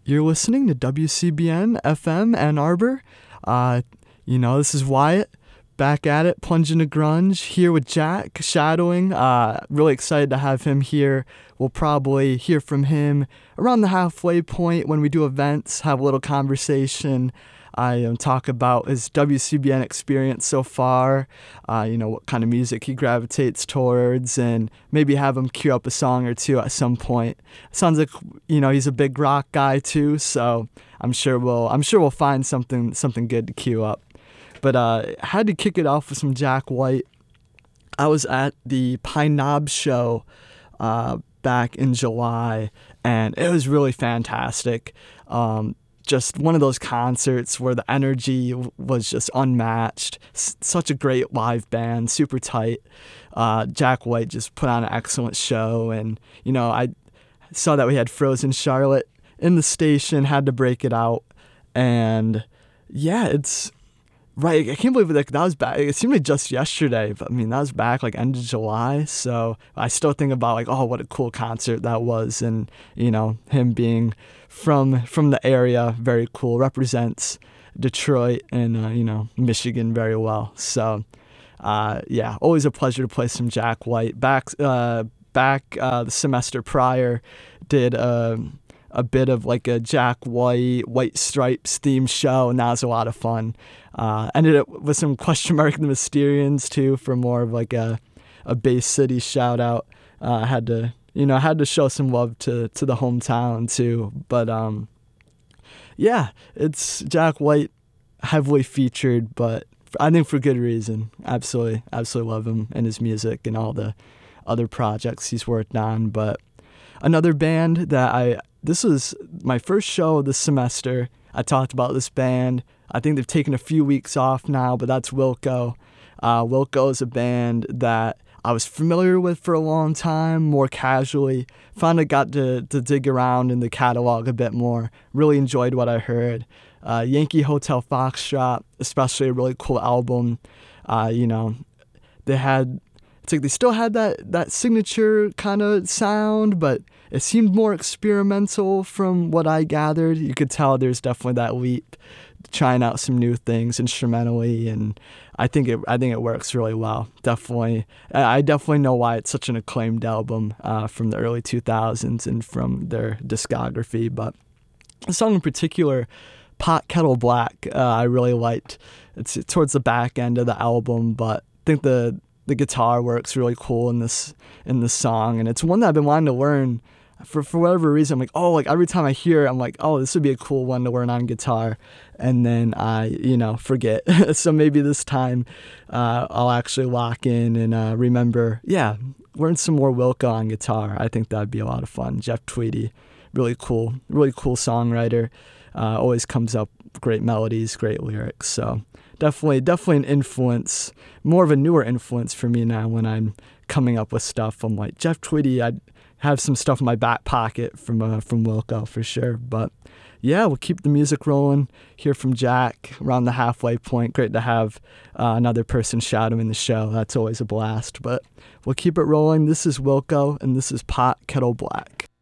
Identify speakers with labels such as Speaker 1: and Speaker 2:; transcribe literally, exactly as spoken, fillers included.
Speaker 1: You're listening to W C B N F M Ann Arbor. Uh, you know, this is Wyatt, back at it, plunging to grunge, here with Jack, shadowing. Uh, really excited to have him here. We'll probably hear from him around the halfway point when we do events, have a little conversation. I um, talk about his W C B N experience so far, uh, you know, what kind of music he gravitates towards, and maybe have him cue up a song or two at some point. Sounds like, you know, he's a big rock guy too, so I'm sure we'll I'm sure we'll find something something good to cue up. But uh, I had to kick it off with some Jack White. I was at the Pine Knob show uh, back in July, and it was really fantastic. Um, Just one of those concerts where the energy was just unmatched. S- such a great live band, super tight. Uh, Jack White just put on an excellent show. And, you know, I saw that we had Frozen Charlotte in the station, had to break it out. And, yeah, it's... Right, I can't believe that that was back. It seemed like just yesterday, but I mean, that was back like end of July. So I still think about like, oh, what a cool concert that was. And, you know, him being from from the area, very cool, represents Detroit and, uh, you know, Michigan very well. So, uh, yeah, always a pleasure to play some Jack White. Back, uh, back uh, the semester prior, did... Uh, a bit of like a Jack White, White Stripes themed show, and that was a lot of fun. Uh, ended up with some Question Mark and the Mysterians too, for more of like a, a Bay City shout out. Uh, I had to, you know, I had to show some love to, to the hometown too. But um, yeah, it's Jack White, heavily featured, but I think for good reason. Absolutely, absolutely love him and his music and all the other projects he's worked on. But another band that I, this was my first show this semester. I talked about this band. I think they've taken a few weeks off now, but that's Wilco. Uh, Wilco is a band that I was familiar with for a long time, more casually. Finally got to, to dig around in the catalog a bit more. Really enjoyed what I heard. Uh, Yankee Hotel Foxtrot, especially a really cool album. Uh, you know, they had... It's like they still had that, that signature kind of sound, but it seemed more experimental from what I gathered. You could tell there's definitely that leap, trying out some new things instrumentally, and I think it I think it works really well. Definitely, I definitely know why it's such an acclaimed album uh, from the early two thousands and from their discography. But a song in particular, Pot Kettle Black, uh, I really liked. It's towards the back end of the album, but I think the The guitar works really cool in this in this song, and it's one that I've been wanting to learn for for whatever reason. I'm like, oh, like every time I hear it, I'm like, oh, this would be a cool one to learn on guitar, and then I, you know, forget. So maybe this time uh, I'll actually lock in and uh, remember, yeah, learn some more Wilco on guitar. I think that'd be a lot of fun. Jeff Tweedy, really cool, really cool songwriter. Uh, always comes up with great melodies, great lyrics. So. Definitely, definitely an influence, more of a newer influence for me now when I'm coming up with stuff. I'm like, Jeff Tweedy, I have some stuff in my back pocket from uh, from Wilco for sure. But yeah, we'll keep the music rolling. Hear from Jack around the halfway point. Great to have uh, another person shout him in the show. That's always a blast. But we'll keep it rolling. This is Wilco, and this is Pot Kettle Black.